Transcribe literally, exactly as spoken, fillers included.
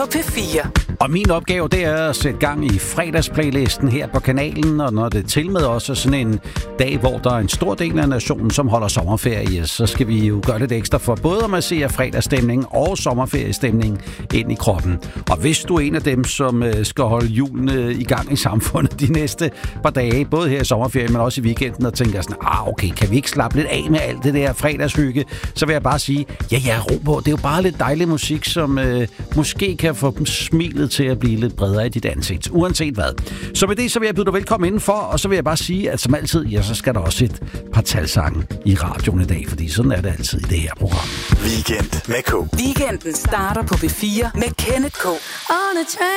P fire. Og min opgave, det er at sætte gang i fredagsplaylisten her på kanalen, og når det til med også sådan en dag, hvor der er en stor del af nationen, som holder sommerferie, så skal vi jo gøre lidt ekstra for både at massere fredagsstemning og sommerferiestemning ind i kroppen. Og hvis du er en af dem, som skal holde julen i gang i samfundet de næste par dage, både her i sommerferien, men også i weekenden, og tænker sådan, ah okay, kan vi ikke slappe lidt af med alt det der fredagshygge, så vil jeg bare sige, ja ja, ro på, det er jo bare lidt dejlig musik, som øh, måske kan få dem smilet til at blive lidt bredere i dit ansigt, uanset hvad. Så med det, så vil jeg byde dig velkommen indenfor, og så vil jeg bare sige, at som altid, ja, så skal der også et par talsange i radioen i dag, fordi sådan er det altid i det her program. Weekend med K. Weekenden starter på P fire med Kenneth K.